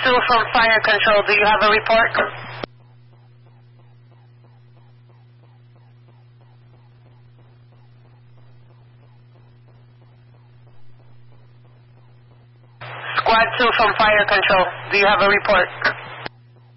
2 from Fire Control, do you have a report? Squad 2 from Fire Control, do you have a report?